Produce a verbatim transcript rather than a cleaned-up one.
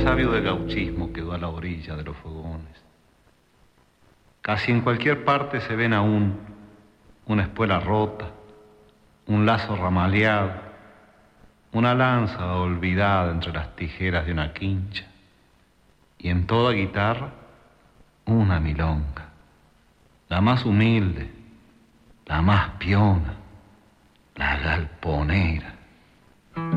sabio del gauchismo quedó a la orilla de los fogones. Casi en cualquier parte se ven aún una espuela rota, un lazo ramaleado, una lanza olvidada entre las tijeras de una quincha, y en toda guitarra una milonga, la más humilde, la más piona, la galponera.